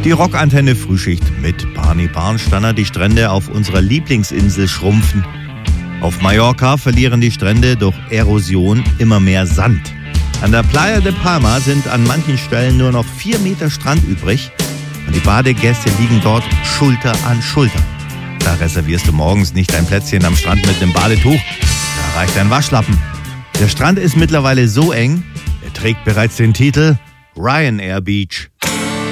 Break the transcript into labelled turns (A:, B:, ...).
A: Die Rockantenne Frühschicht mit Barney Barnstanner. Die Strände auf unserer Lieblingsinsel schrumpfen. Auf Mallorca verlieren die Strände durch Erosion immer mehr Sand. An der Playa de Palma sind an manchen Stellen nur noch 4 Meter Strand übrig. Und die Badegäste liegen dort Schulter an Schulter. Da reservierst du morgens nicht ein Plätzchen am Strand mit einem Badetuch. Da reicht ein Waschlappen. Der Strand ist mittlerweile so eng, er trägt bereits den Titel Ryanair Beach.